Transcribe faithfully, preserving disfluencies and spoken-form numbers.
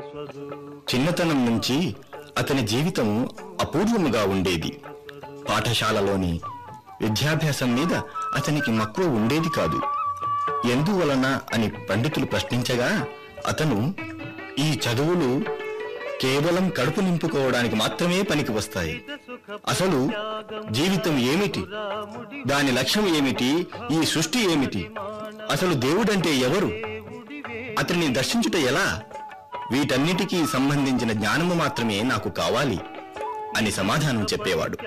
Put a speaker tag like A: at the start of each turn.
A: చిన్నతనం నుంచి అతని జీవితం అపూర్వముగా ఉండేది. పాఠశాలలోని విద్యాభ్యాసం మీద అతనికి మక్కువ ఉండేది కాదు. ఎందువలన అని పండితులు ప్రశ్నించగా అతను, ఈ చదువులు కేవలం కడుపు నింపుకోవడానికి మాత్రమే పనికి వస్తాయి. అసలు జీవితం ఏమిటి, దాని లక్ష్యం ఏమిటి, ఈ సృష్టి ఏమిటి, అసలు దేవుడంటే ఎవరు, అతనిని దర్శించుట ఎలా, వీటన్నిటికీ సంబంధించిన జ్ఞానము మాత్రమే నాకు కావాలి అని సమాధానం చెప్పేవాడు.